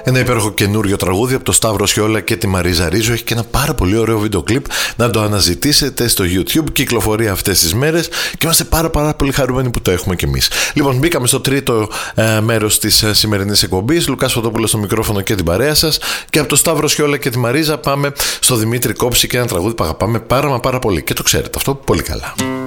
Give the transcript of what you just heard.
Ένα υπέροχο καινούριο τραγούδι από το Σταύρο Σιόλα και τη Μαρίζα Ρίζο. Έχει και ένα πάρα πολύ ωραίο βίντεο κλιπ. Να το αναζητήσετε στο YouTube. Κυκλοφορεί αυτές τις μέρες και είμαστε πάρα πολύ χαρούμενοι που το έχουμε κι εμείς. Λοιπόν, μπήκαμε στο τρίτο μέρος της σημερινής εκπομπής. Λουκάς Φωτόπουλος στο μικρόφωνο και την παρέα σας. Και από το Σταύρο Σιόλα και τη Μαρίζα πάμε στο Δημήτρη Κόψη και ένα τραγούδι που αγαπάμε πάρα πολύ. Και το ξέρετε αυτό πολύ καλά.